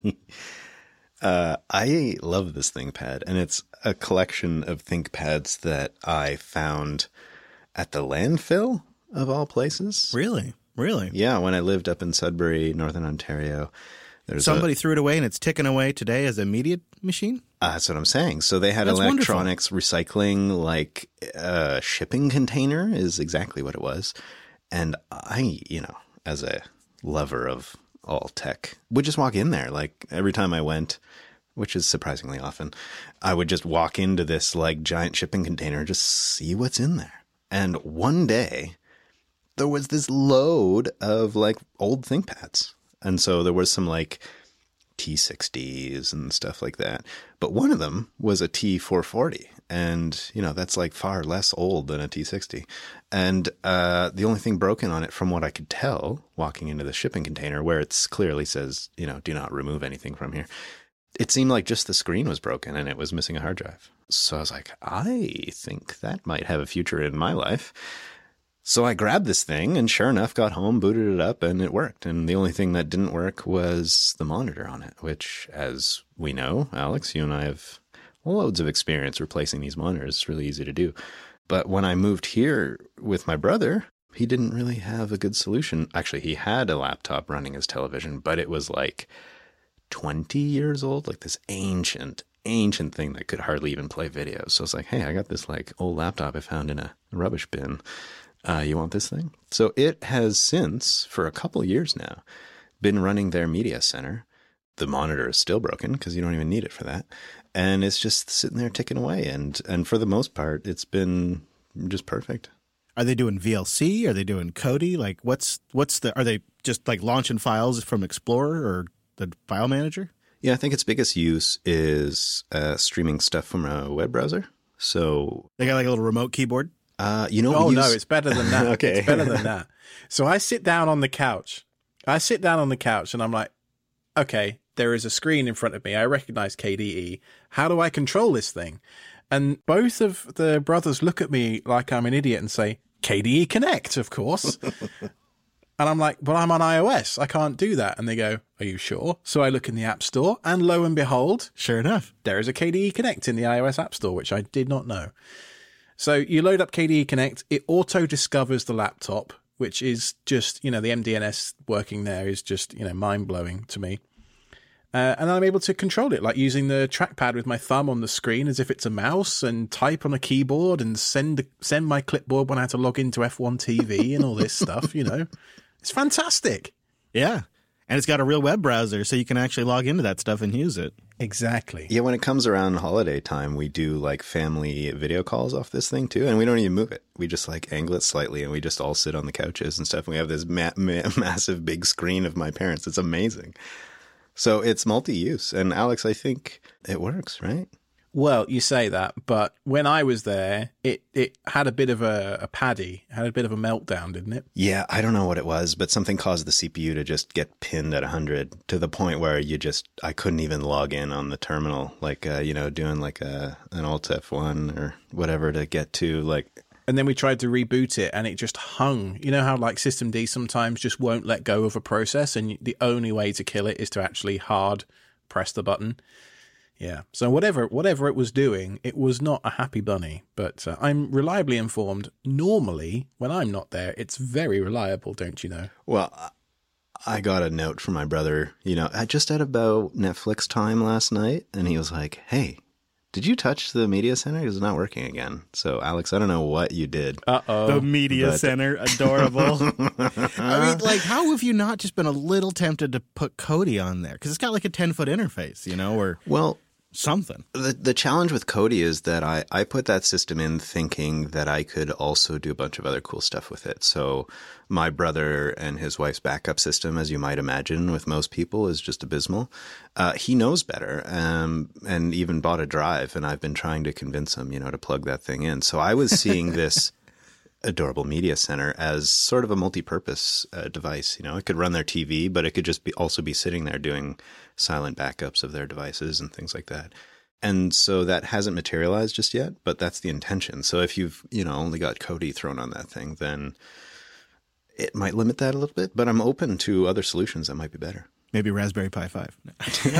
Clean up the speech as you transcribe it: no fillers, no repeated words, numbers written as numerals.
I love this ThinkPad, and it's a collection of ThinkPads that I found at the landfill of all places. Really? Really? Yeah, when I lived up in Sudbury, Northern Ontario. Somebody threw it away and it's ticking away today as a media machine? That's what I'm saying. So they had That's electronics recycling, like a shipping container is exactly what it was. And I, as a lover of all tech, would just walk in there. Like every time I went, which is surprisingly often, I would just walk into this like giant shipping container and just see what's in there. And one day there was this load of like old ThinkPads. And so there was some like T60s and stuff like that. But one of them was a T440. And, that's like far less old than a T60. And the only thing broken on it, from what I could tell, walking into the shipping container where it clearly says, do not remove anything from here, it seemed like just the screen was broken and it was missing a hard drive. So I was like, I think that might have a future in my life. So I grabbed this thing and sure enough got home, booted it up, and it worked. And the only thing that didn't work was the monitor on it, which, as we know, Alex, you and I have loads of experience replacing these monitors. It's really easy to do. But when I moved here with my brother, he didn't really have a good solution. Actually, he had a laptop running his television, but it was like 20 years old, like this ancient thing that could hardly even play videos. So I was like, hey, I got this like old laptop I found in a rubbish bin. You want this thing? So it has since, for a couple years now, been running their media center. The monitor is still broken because you don't even need it for that. And it's just sitting there ticking away. And for the most part, it's been just perfect. Are they doing VLC? Are they doing Kodi? Like are they just like launching files from Explorer or the file manager? Yeah, I think its biggest use is streaming stuff from a web browser. So they got like a little remote keyboard? No, it's better than that. Okay. It's better than that. So I sit down on the couch. And I'm like, okay, there is a screen in front of me. I recognize KDE. How do I control this thing? And both of the brothers look at me like I'm an idiot and say, KDE Connect, of course. And I'm like, but I'm on iOS. I can't do that. And they go, are you sure? So I look in the App Store, and lo and behold, sure enough, there is a KDE Connect in the iOS App Store, which I did not know. So you load up KDE Connect, it auto-discovers the laptop, which is just, the MDNS working there is just, mind-blowing to me. And I'm able to control it, like using the trackpad with my thumb on the screen as if it's a mouse, and type on a keyboard and send my clipboard when I had to log into F1 TV and all this stuff, It's fantastic. Yeah. And it's got a real web browser, so you can actually log into that stuff and use it. Exactly. Yeah, when it comes around holiday time, we do like family video calls off this thing too, and we don't even move it. We just like angle it slightly, and we just all sit on the couches and stuff. And we have this massive big screen of my parents. It's amazing. So it's multi-use. And Alex, I think it works, right? Well, you say that, but when I was there, it had a bit of a paddy, had a bit of a meltdown, didn't it? Yeah, I don't know what it was, but something caused the CPU to just get pinned at 100 to the point where I couldn't even log in on the terminal, like, doing like an Alt F1 or whatever to get to like. And then we tried to reboot it and it just hung. You know how like Systemd sometimes just won't let go of a process, and the only way to kill it is to actually hard press the button. Yeah. So whatever it was doing, it was not a happy bunny. But I'm reliably informed. Normally, when I'm not there, it's very reliable, don't you know? Well, I got a note from my brother, just at about Netflix time last night, and he was like, hey, did you touch the media center? It's not working again. So, Alex, I don't know what you did. Uh-oh. The media center. Adorable. I mean, like, how have you not just been a little tempted to put Kodi on there? Because it's got like a 10-foot interface, or... Well... something. The challenge with Kodi is that I put that system in thinking that I could also do a bunch of other cool stuff with it. So my brother and his wife's backup system, as you might imagine with most people, is just abysmal. He knows better and even bought a drive, and I've been trying to convince him, to plug that thing in. So I was seeing this adorable media center as sort of a multi-purpose device. It could run their TV, but it could just also be sitting there doing silent backups of their devices and things like that. And so that hasn't materialized just yet, but that's the intention. So if you've, only got Kodi thrown on that thing, then it might limit that a little bit, but I'm open to other solutions that might be better. Maybe Raspberry Pi 5.